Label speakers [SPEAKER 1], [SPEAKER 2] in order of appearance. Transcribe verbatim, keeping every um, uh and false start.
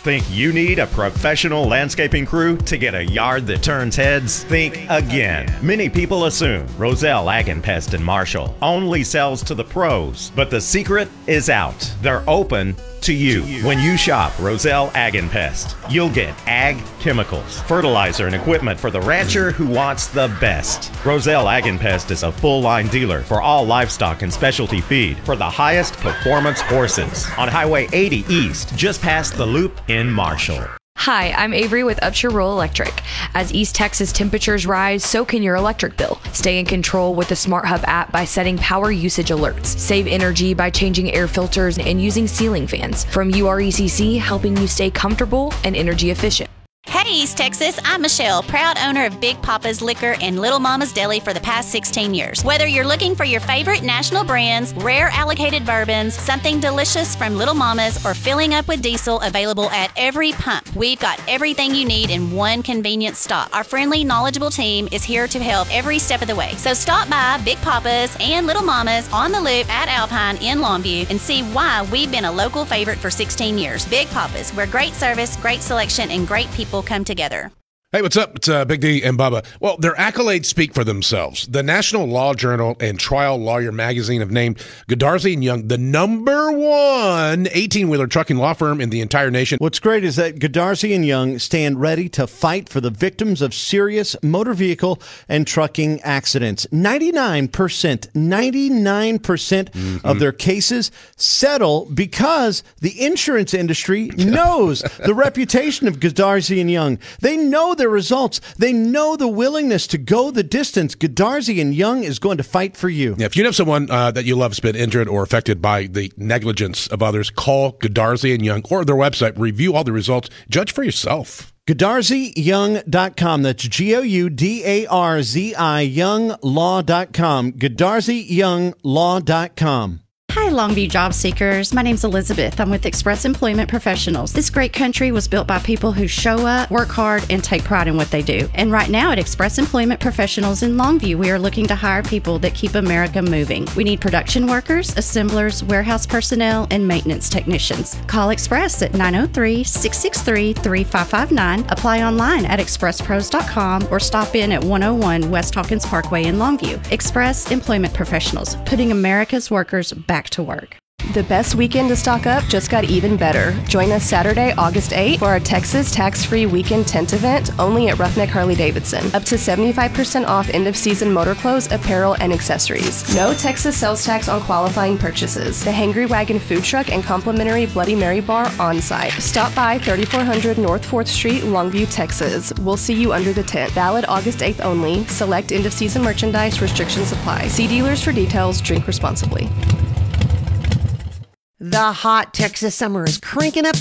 [SPEAKER 1] Think you need a professional landscaping crew to get a yard that turns heads? Think again. Many people assume Roselle Ag and Pest in Marshall only sells to the pros, but the secret is out. They're open to you. When you shop Roselle Ag and Pest, you'll get ag chemicals, fertilizer, and equipment for the rancher who wants the best. Roselle Ag and Pest is a full-line dealer for all livestock and specialty feed for the highest performance horses on Highway eighty East, just past the loop in Marshall.
[SPEAKER 2] Hi, I'm Avery with Upshur Rural Electric. As East Texas temperatures rise, so can your electric bill. Stay in control with the Smart Hub app by setting power usage alerts. Save energy by changing air filters and using ceiling fans. From U R E C C, helping you stay comfortable and energy efficient.
[SPEAKER 3] Hey East Texas, I'm Michelle, proud owner of Big Papa's Liquor and Little Mama's Deli for the past sixteen years. Whether you're looking for your favorite national brands, rare allocated bourbons, something delicious from Little Mama's, or filling up with diesel, available at every pump, we've got everything you need in one convenient stop. Our friendly, knowledgeable team is here to help every step of the way. So stop by Big Papa's and Little Mama's on the Loop at Alpine in Longview and see why we've been a local favorite for sixteen years. Big Papa's, where great service, great selection, and great people come together.
[SPEAKER 4] Hey, what's up? It's uh, Big D and Bubba. Well, their accolades speak for themselves. The National Law Journal and Trial Lawyer Magazine have named Godarzi and Young the number one eighteen-wheeler trucking law firm in the entire nation.
[SPEAKER 5] What's great is that Godarzi and Young stand ready to fight for the victims of serious motor vehicle and trucking accidents. ninety-nine percent, ninety-nine percent mm-hmm. of their cases settle because the insurance industry knows the reputation of Godarzi and Young. They know their results. They know the willingness to go the distance. Godarzi and Young is going to fight for you.
[SPEAKER 4] Yeah, if you know someone uh, that you love has been injured or affected by the negligence of others, call Godarzi and Young or their website. Review all the results. Judge for yourself.
[SPEAKER 5] Godarzi Young dot com. That's G O U D A R Z I Young Law dot com. Godarzi Young Law dot com.
[SPEAKER 6] Hi, Longview job seekers. My name's Elizabeth. I'm with Express Employment Professionals. This great country was built by people who show up, work hard, and take pride in what they do. And right now at Express Employment Professionals in Longview, we are looking to hire people that keep America moving. We need production workers, assemblers, warehouse personnel, and maintenance technicians. Call Express at nine oh three, six six three, three five five nine. Apply online at express pros dot com or stop in at one oh one West Hawkins Parkway in Longview. Express Employment Professionals, putting America's workers back to work.
[SPEAKER 7] The best weekend to stock up just got even better. Join us Saturday, August eighth for our Texas Tax-Free Weekend Tent event only at Roughneck Harley-Davidson. Up to seventy-five percent off end-of-season motor clothes, apparel, and accessories. No Texas sales tax on qualifying purchases. The Hangry Wagon food truck and complimentary Bloody Mary bar on site. Stop by thirty-four hundred North fourth Street, Longview, Texas. We'll see you under the tent. Valid August eighth only. Select end-of-season merchandise. Restrictions apply. See dealers for details. Drink responsibly.
[SPEAKER 8] The hot Texas summer is cranking up